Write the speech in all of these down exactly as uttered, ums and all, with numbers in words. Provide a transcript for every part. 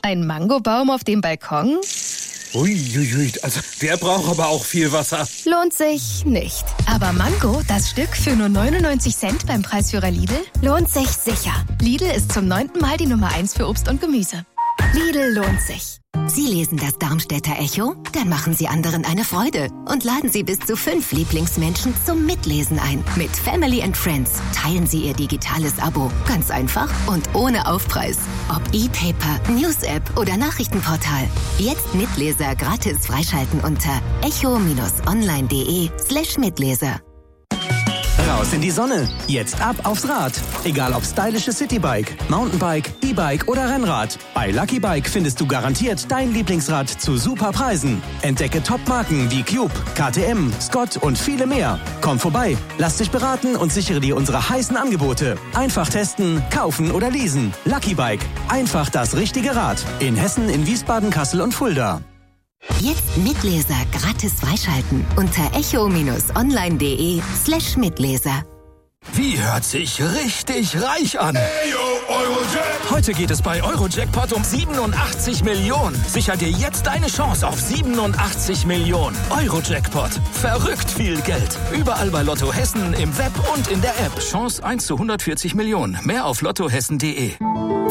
Ein Mangobaum auf dem Balkon? Uiuiui, also der braucht aber auch viel Wasser. Lohnt sich nicht. Aber Mango, das Stück für nur neunundneunzig Cent beim Preisführer Lidl, lohnt sich sicher. Lidl ist zum neunten Mal die Nummer eins für Obst und Gemüse. Lidl lohnt sich. Sie lesen das Darmstädter Echo? Dann machen Sie anderen eine Freude und laden Sie bis zu fünf Lieblingsmenschen zum Mitlesen ein. Mit Family and Friends teilen Sie Ihr digitales Abo. Ganz einfach und ohne Aufpreis. Ob E-Paper, News-App oder Nachrichtenportal. Jetzt Mitleser gratis freischalten unter echo-online.de slash Mitleser. Raus in die Sonne. Jetzt ab aufs Rad. Egal ob stylische Citybike, Mountainbike, E-Bike oder Rennrad. Bei Lucky Bike findest du garantiert dein Lieblingsrad zu super Preisen. Entdecke Top-Marken wie Cube, K T M, Scott und viele mehr. Komm vorbei, lass dich beraten und sichere dir unsere heißen Angebote. Einfach testen, kaufen oder leasen. Lucky Bike. Einfach das richtige Rad. In Hessen, in Wiesbaden, Kassel und Fulda. Jetzt Mitleser gratis freischalten unter echo-online.de slash Mitleser. Wie hört sich richtig reich an? Hey, yo, Eurojackpot. Heute geht es bei Eurojackpot um siebenundachtzig Millionen. Sicher dir jetzt deine Chance auf siebenundachtzig Millionen. Eurojackpot. Verrückt viel Geld. Überall bei Lotto Hessen, im Web und in der App. Chance eins zu hundertvierzig Millionen. Mehr auf lottohessen punkt de.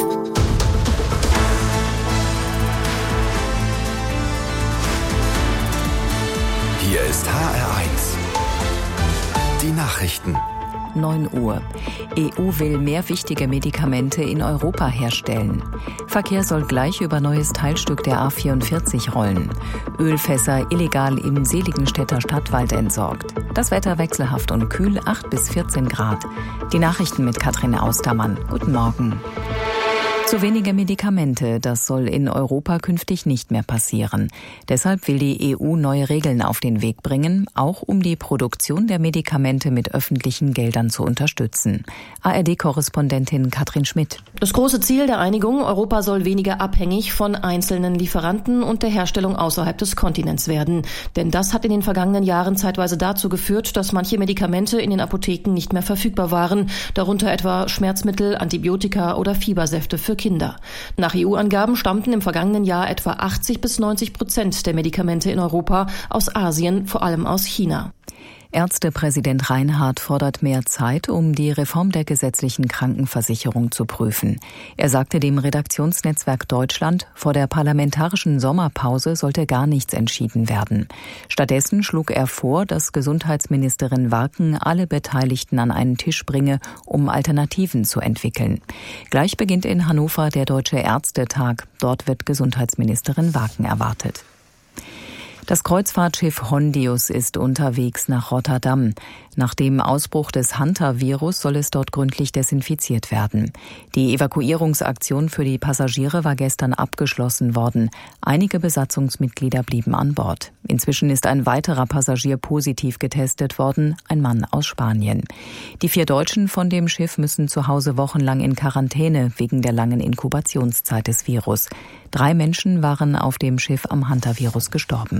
Hier ist H R eins. Die Nachrichten. neun Uhr. E U will mehr wichtige Medikamente in Europa herstellen. Verkehr soll gleich über neues Teilstück der A vierundvierzig rollen. Ölfässer illegal im Seligenstädter Stadtwald entsorgt. Das Wetter wechselhaft und kühl, acht bis vierzehn Grad. Die Nachrichten mit Katrin Austermann. Guten Morgen. Zu wenige Medikamente, das soll in Europa künftig nicht mehr passieren. Deshalb will die E U neue Regeln auf den Weg bringen, auch um die Produktion der Medikamente mit öffentlichen Geldern zu unterstützen. A R D-Korrespondentin Katrin Schmidt. Das große Ziel der Einigung, Europa soll weniger abhängig von einzelnen Lieferanten und der Herstellung außerhalb des Kontinents werden. Denn das hat in den vergangenen Jahren zeitweise dazu geführt, dass manche Medikamente in den Apotheken nicht mehr verfügbar waren, darunter etwa Schmerzmittel, Antibiotika oder Fiebersäfte für Kinder. Nach E U-Angaben stammten im vergangenen Jahr etwa achtzig bis neunzig Prozent der Medikamente in Europa aus Asien, vor allem aus China. Ärztepräsident Reinhardt fordert mehr Zeit, um die Reform der gesetzlichen Krankenversicherung zu prüfen. Er sagte dem Redaktionsnetzwerk Deutschland, vor der parlamentarischen Sommerpause sollte gar nichts entschieden werden. Stattdessen schlug er vor, dass Gesundheitsministerin Warken alle Beteiligten an einen Tisch bringe, um Alternativen zu entwickeln. Gleich beginnt in Hannover der Deutsche Ärztetag. Dort wird Gesundheitsministerin Warken erwartet. Das Kreuzfahrtschiff Hondius ist unterwegs nach Rotterdam. Nach dem Ausbruch des Hanta-Virus soll es dort gründlich desinfiziert werden. Die Evakuierungsaktion für die Passagiere war gestern abgeschlossen worden. Einige Besatzungsmitglieder blieben an Bord. Inzwischen ist ein weiterer Passagier positiv getestet worden, ein Mann aus Spanien. Die vier Deutschen von dem Schiff müssen zu Hause wochenlang in Quarantäne wegen der langen Inkubationszeit des Virus. Drei Menschen waren auf dem Schiff am Hanta-Virus gestorben.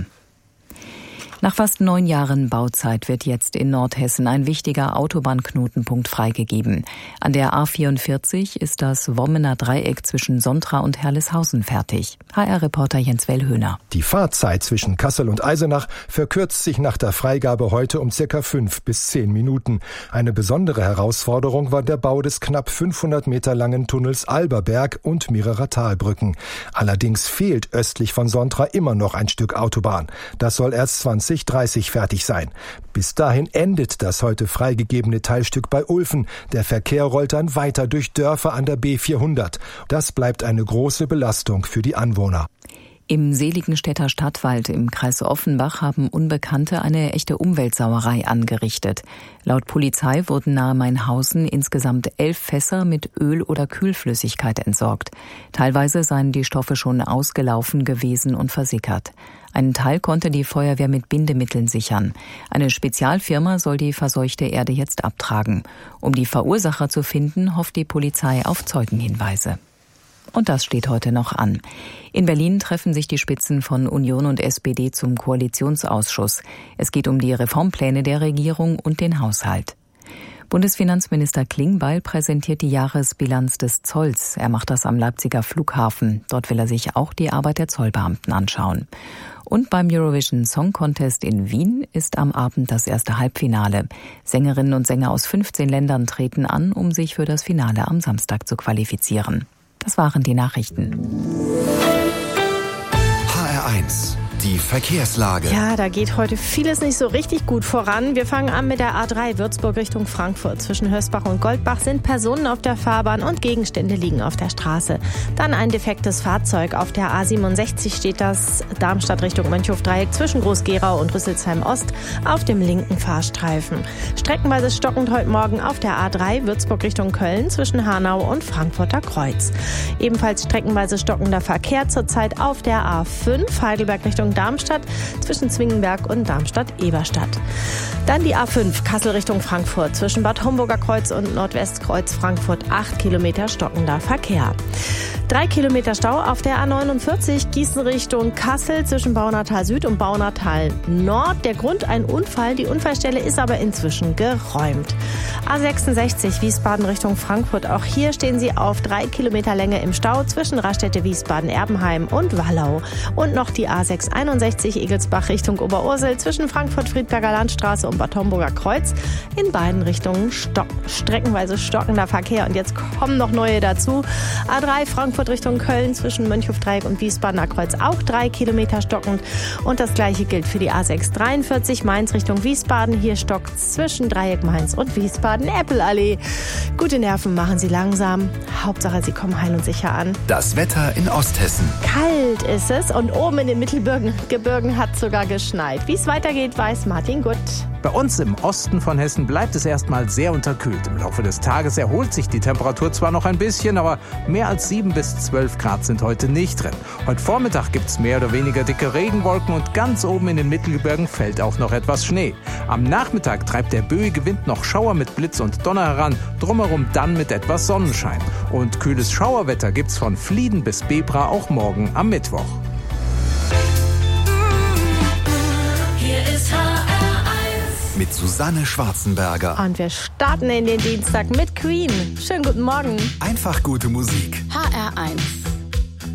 Nach fast neun Jahren Bauzeit wird jetzt in Nordhessen ein wichtiger Autobahnknotenpunkt freigegeben. An der A vierundvierzig ist das Wommener Dreieck zwischen Sontra und Herleshausen fertig. H R-Reporter Jens Wellhöhner. Die Fahrzeit zwischen Kassel und Eisenach verkürzt sich nach der Freigabe heute um circa fünf bis zehn Minuten. Eine besondere Herausforderung war der Bau des knapp fünfhundert Meter langen Tunnels Alberberg und mehrerer Talbrücken. Allerdings fehlt östlich von Sontra immer noch ein Stück Autobahn. Das soll erst zwanzig dreißig fertig sein. Bis dahin endet das heute freigegebene Teilstück bei Ulfen. Der Verkehr rollt dann weiter durch Dörfer an der B vierhundert. Das bleibt eine große Belastung für die Anwohner. Im Seligenstädter Stadtwald im Kreis Offenbach haben Unbekannte eine echte Umweltsauerei angerichtet. Laut Polizei wurden nahe Mainhausen insgesamt elf Fässer mit Öl oder Kühlflüssigkeit entsorgt. Teilweise seien die Stoffe schon ausgelaufen gewesen und versickert. Einen Teil konnte die Feuerwehr mit Bindemitteln sichern. Eine Spezialfirma soll die verseuchte Erde jetzt abtragen. Um die Verursacher zu finden, hofft die Polizei auf Zeugenhinweise. Und das steht heute noch an. In Berlin treffen sich die Spitzen von Union und S P D zum Koalitionsausschuss. Es geht um die Reformpläne der Regierung und den Haushalt. Bundesfinanzminister Klingbeil präsentiert die Jahresbilanz des Zolls. Er macht das am Leipziger Flughafen. Dort will er sich auch die Arbeit der Zollbeamten anschauen. Und beim Eurovision Song Contest in Wien ist am Abend das erste Halbfinale. Sängerinnen und Sänger aus fünfzehn Ländern treten an, um sich für das Finale am Samstag zu qualifizieren. Das waren die Nachrichten. H R eins. Die Verkehrslage. Ja, da geht heute vieles nicht so richtig gut voran. Wir fangen an mit der A drei Würzburg Richtung Frankfurt. Zwischen Hösbach und Goldbach sind Personen auf der Fahrbahn und Gegenstände liegen auf der Straße. Dann ein defektes Fahrzeug. Auf der A siebenundsechzig steht das Darmstadt Richtung Mönchhof-Dreieck zwischen Groß-Gerau und Rüsselsheim-Ost auf dem linken Fahrstreifen. Streckenweise stockend heute Morgen auf der A drei Würzburg Richtung Köln zwischen Hanau und Frankfurter Kreuz. Ebenfalls streckenweise stockender Verkehr zurzeit auf der A fünf Heidelberg Richtung Darmstadt zwischen Zwingenberg und Darmstadt-Eberstadt. Dann die A fünf Kassel Richtung Frankfurt zwischen Bad Homburger Kreuz und Nordwestkreuz Frankfurt acht Kilometer stockender Verkehr. Drei Kilometer Stau auf der A neunundvierzig Gießen Richtung Kassel zwischen Baunatal Süd und Baunatal Nord. Der Grund ein Unfall, die Unfallstelle ist aber inzwischen geräumt. A sechsundsechzig Wiesbaden Richtung Frankfurt. Auch hier stehen Sie auf drei Kilometer Länge im Stau zwischen Raststätte Wiesbaden-Erbenheim und Wallau. Und noch die A sechshunderteinundsechzig Egelsbach Richtung Oberursel zwischen Frankfurt-Friedberger Landstraße und Bad Homburger Kreuz. In beiden Richtungen stock, streckenweise stockender Verkehr. Und jetzt kommen noch neue dazu. A drei Frankfurt Richtung Köln zwischen Mönchhof-Dreieck und Wiesbadener Kreuz auch drei Kilometer stockend. Und das gleiche gilt für die A sechs dreiundvierzig Mainz Richtung Wiesbaden. Hier stockt zwischen Dreieck Mainz und Wiesbaden-Eppelallee. Gute Nerven, machen Sie langsam. Hauptsache, Sie kommen heil und sicher an. Das Wetter in Osthessen. Kalt ist es und oben in den Mittelgebirgen hat sogar geschneit. Wie es weitergeht, weiß Martin Gutt. Bei uns im Osten von Hessen bleibt es erstmal sehr unterkühlt. Im Laufe des Tages erholt sich die Temperatur zwar noch ein bisschen, aber mehr als sieben bis zwölf Grad sind heute nicht drin. Heute Vormittag gibt es mehr oder weniger dicke Regenwolken und ganz oben in den Mittelgebirgen fällt auch noch etwas Schnee. Am Nachmittag treibt der böige Wind noch Schauer mit Blitz und Donner heran, drumherum dann mit etwas Sonnenschein. Und kühles Schauerwetter gibt's von Flieden bis Bebra auch morgen am Mittwoch. Hier ist H R eins. Mit Susanne Schwarzenberger. Und wir starten in den Dienstag mit Queen. Schönen guten Morgen. Einfach gute Musik. H R eins.